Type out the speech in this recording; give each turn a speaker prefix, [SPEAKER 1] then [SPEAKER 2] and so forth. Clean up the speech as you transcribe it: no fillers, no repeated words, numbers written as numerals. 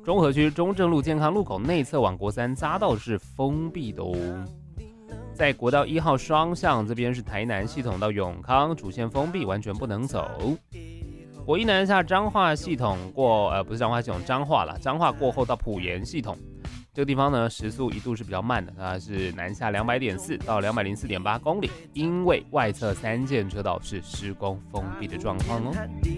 [SPEAKER 1] 中和区中正路健康路口内侧往国三匝道是封闭的哦。在国道1号双向这边是台南系统到永康主线封闭，完全不能走。国一南下彰化系统过不是彰化系统，彰化啦，彰化过后到埔盐系统这个地方呢，时速一度是比较慢的，它是南下200.4到204.8公里，因为外侧3线车道是施工封闭的状况哦。